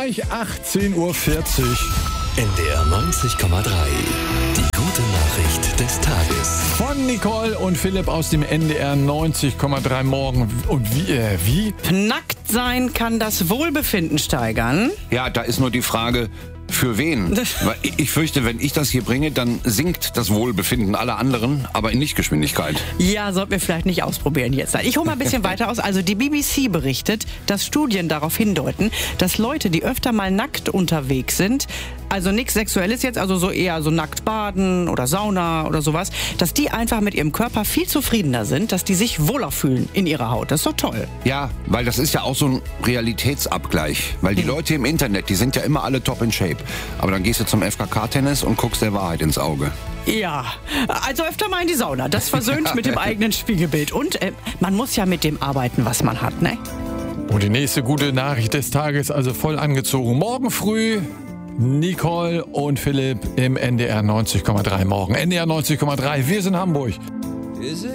gleich 18.40 Uhr. NDR 90,3. Die gute Nachricht des Tages. Von Nicole und Philipp aus dem NDR 90,3 morgen. Und wie? Nackt sein kann das Wohlbefinden steigern. Ja, da ist nur die Frage, für wen? Weil ich fürchte, wenn ich das hier bringe, dann sinkt das Wohlbefinden aller anderen, aber in Lichtgeschwindigkeit. Ja, sollten wir vielleicht nicht ausprobieren jetzt. Ich hole mal ein bisschen weiter aus. Also die BBC berichtet, dass Studien darauf hindeuten, dass Leute, die öfter mal nackt unterwegs sind, also nichts Sexuelles jetzt, also so eher so nackt baden oder Sauna oder sowas, dass die einfach mit ihrem Körper viel zufriedener sind, dass die sich wohler fühlen in ihrer Haut. Das ist doch toll. Ja, weil das ist ja auch so ein Realitätsabgleich. Weil die Leute im Internet, die sind ja immer alle top in shape. Aber dann gehst du zum FKK-Tennis und guckst der Wahrheit ins Auge. Ja, also öfter mal in die Sauna. Das versöhnt mit dem eigenen Spiegelbild. Und man muss ja mit dem arbeiten, was man hat, ne? Und die nächste gute Nachricht des Tages, also voll angezogen. Morgen früh Nicole und Philipp im NDR 90,3 morgen. NDR 90,3, wir sind Hamburg.